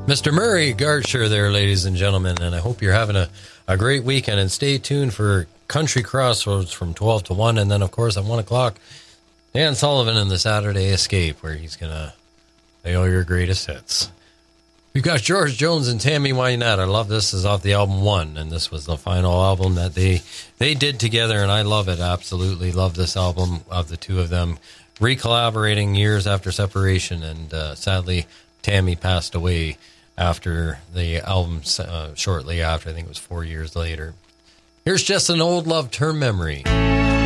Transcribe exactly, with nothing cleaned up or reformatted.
Mister Murray Garcher there, ladies and gentlemen, and I hope you're having a, a great weekend. And stay tuned for Country Crossroads from twelve to one, and then, of course, at one o'clock, Dan Sullivan and the Saturday Escape, where he's going to play all your greatest hits. We've got George Jones and Tammy Wynette. I love this. This is off the album One, and this was the final album that they they did together, and I love it, absolutely. Love this album of the two of them re-collaborating years after separation, and uh, sadly, Tammy passed away after the album, uh, shortly after. I think it was four years later. Here's Just an Old Love Term Memory.